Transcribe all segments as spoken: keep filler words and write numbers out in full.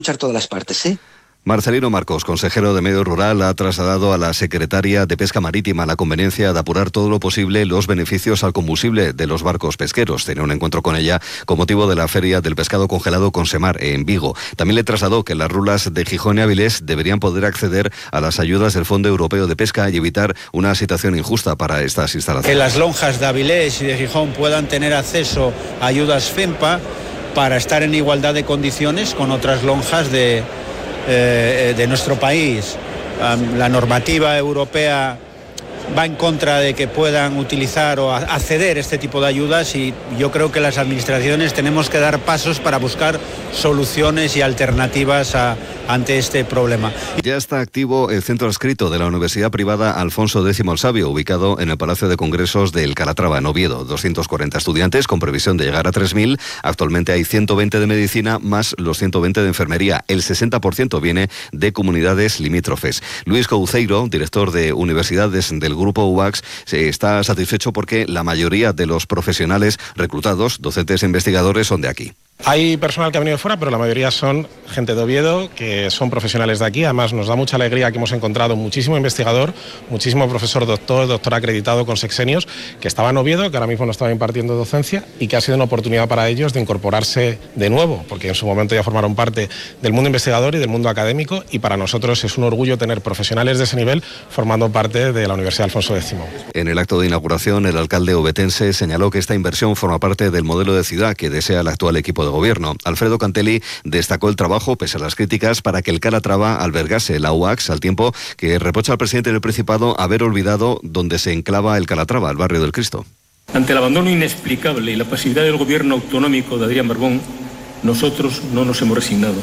escuchar todas las partes, ¿eh? Marcelino Marcos, consejero de Medio Rural, ha trasladado a la secretaria de Pesca Marítima la conveniencia de apurar todo lo posible los beneficios al combustible de los barcos pesqueros. Tenía un encuentro con ella con motivo de la Feria del Pescado Congelado Consemar en Vigo. También le trasladó que las rulas de Gijón y Avilés deberían poder acceder a las ayudas del Fondo Europeo de Pesca y evitar una situación injusta para estas instalaciones. Que las lonjas de Avilés y de Gijón puedan tener acceso a ayudas FEMPA para estar en igualdad de condiciones con otras lonjas de... Eh, de nuestro país. Um, la normativa europea va en contra de que puedan utilizar o acceder a este tipo de ayudas y yo creo que las administraciones tenemos que dar pasos para buscar soluciones y alternativas a, ante este problema. Ya está activo el centro adscrito de la Universidad Privada Alfonso X el Sabio, ubicado en el Palacio de Congresos del Calatrava, en Oviedo. doscientos cuarenta estudiantes con previsión de llegar a tres mil. Actualmente hay ciento veinte de medicina más los ciento veinte de enfermería. El sesenta por ciento viene de comunidades limítrofes. Luis Couceiro, director de Universidades del Grupo U A X, está satisfecho porque la mayoría de los profesionales reclutados, docentes e investigadores, son de aquí. Hay personal que ha venido de fuera, pero la mayoría son gente de Oviedo, que son profesionales de aquí. Además, nos da mucha alegría que hemos encontrado muchísimo investigador, muchísimo profesor doctor, doctor acreditado con sexenios, que estaba en Oviedo, que ahora mismo no estaba impartiendo docencia y que ha sido una oportunidad para ellos de incorporarse de nuevo, porque en su momento ya formaron parte del mundo investigador y del mundo académico, y para nosotros es un orgullo tener profesionales de ese nivel formando parte de la Universidad Alfonso X. En el acto de inauguración, el alcalde ovetense señaló que esta inversión forma parte del modelo de ciudad que desea el actual equipo de gobierno. Alfredo Cantelli destacó el trabajo, pese a las críticas, para que el Calatrava albergase la U A X, al tiempo que reprocha al presidente del Principado haber olvidado dónde se enclava el Calatrava, el barrio del Cristo. Ante el abandono inexplicable y la pasividad del gobierno autonómico de Adrián Barbón, nosotros no nos hemos resignado.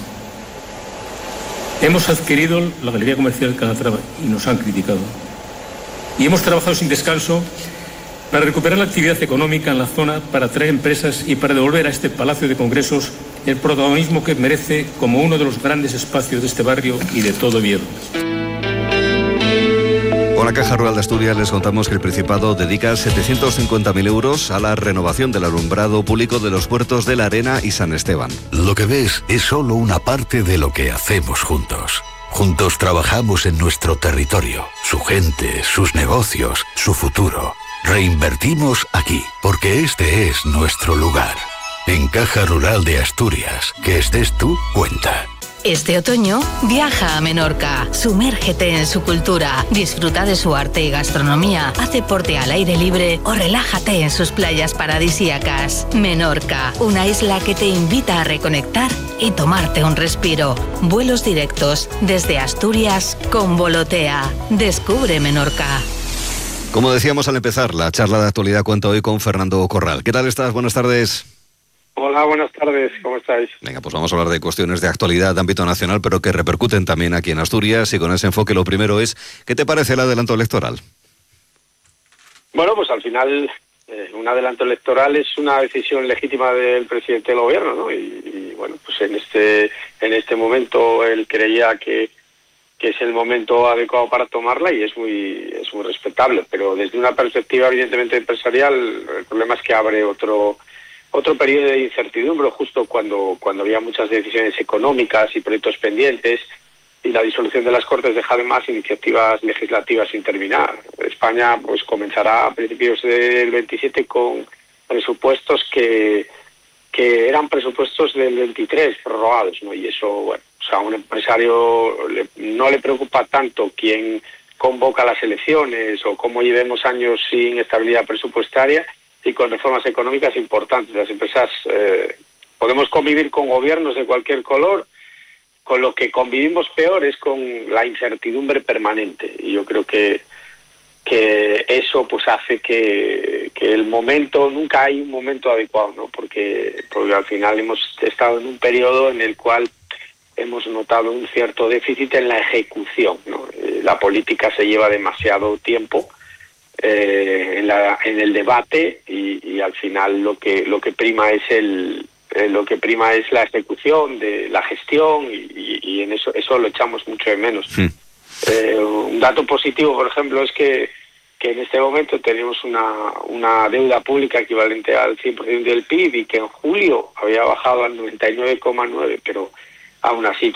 Hemos adquirido la Galería Comercial Calatrava y nos han criticado. Y hemos trabajado sin descanso para recuperar la actividad económica en la zona, para atraer empresas y para devolver a este Palacio de Congresos el protagonismo que merece como uno de los grandes espacios de este barrio y de todo Oviedo. Con la Caja Rural de Asturias les contamos que el Principado dedica setecientos cincuenta mil euros a la renovación del alumbrado público de los puertos de La Arena y San Esteban. Lo que ves es solo una parte de lo que hacemos juntos. Juntos trabajamos en nuestro territorio, su gente, sus negocios, su futuro. Reinvertimos aquí, porque este es nuestro lugar. En Caja Rural de Asturias, que estés tú, cuenta. Este otoño, viaja a Menorca, sumérgete en su cultura, disfruta de su arte y gastronomía, haz deporte al aire libre o relájate en sus playas paradisíacas. Menorca, una isla que te invita a reconectar y tomarte un respiro. Vuelos directos desde Asturias con Volotea. Descubre Menorca. Como decíamos al empezar, la charla de actualidad cuenta hoy con Fernando Corral. ¿Qué tal estás? Buenas tardes. Hola, buenas tardes. ¿Cómo estáis? Venga, pues vamos a hablar de cuestiones de actualidad de ámbito nacional, pero que repercuten también aquí en Asturias. Y con ese enfoque, lo primero es, ¿qué te parece el adelanto electoral? Bueno, pues al final, eh, un adelanto electoral es una decisión legítima del presidente del gobierno, ¿no? Y, y bueno, pues en este en este momento él creía que que es el momento adecuado para tomarla y es muy es muy respetable, pero desde una perspectiva evidentemente empresarial, el problema es que abre otro otro periodo de incertidumbre justo cuando cuando había muchas decisiones económicas y proyectos pendientes, y la disolución de las Cortes deja además iniciativas legislativas sin terminar. España pues comenzará a principios del veintisiete con presupuestos que que eran presupuestos del veintitrés prorrogados, ¿no? Y eso, bueno, o sea, a un empresario le, no le preocupa tanto quién convoca las elecciones o cómo llevemos años sin estabilidad presupuestaria y con reformas económicas importantes. Las empresas eh, podemos convivir con gobiernos de cualquier color, con lo que convivimos peor es con la incertidumbre permanente. Y yo creo que que eso pues hace que, que el momento, nunca hay un momento adecuado, ¿no? Porque, porque al final hemos estado en un periodo en el cual hemos notado un cierto déficit en la ejecución, ¿no? Eh, la política se lleva demasiado tiempo eh, en, la, en el debate y, y al final lo que lo que prima es el eh, lo que prima es la ejecución de la gestión y, y, y en eso eso lo echamos mucho de menos. Sí. Eh, un dato positivo, por ejemplo, es que, que en este momento tenemos una, una deuda pública equivalente al cien por ciento del P I B y que en julio había bajado al noventa y nueve coma nueve, pero aún así